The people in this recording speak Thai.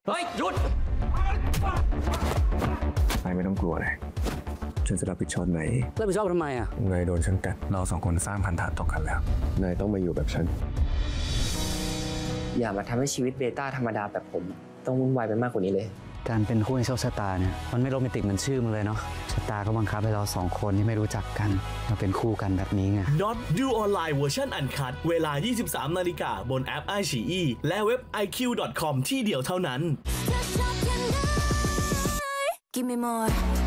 เฮ้ยหยุดนายไม่ต้องกลัวเลยฉันจะรับผิดชอบนายรับผิดชอบทำไมอ่ะนายโดนฉันกัดเราสองคนสร้างพันธะต่อกันแล้วนายต้องมาอยู่แบบฉันอย่ามาทำให้ชีวิตเบต้าธรรมดาแบบผมต้องวุ่นวายไปมากกว่านี้เลยการเป็นคู่ในโชคชะตาเนี่ยมันไม่โรแมนติกเหมือนชื่อมันเลยเนาะชะตาก็บังคับให้เราสองคนที่ไม่รู้จักกันมาเป็นคู่กันแบบนี้ไง Not ดูออนไลน์เวอร์ชันอันคัดเวลา 23 นาฬิกาบนแอป iQIYI และเว็บ iq.com ที่เดียวเท่านั้น Give me more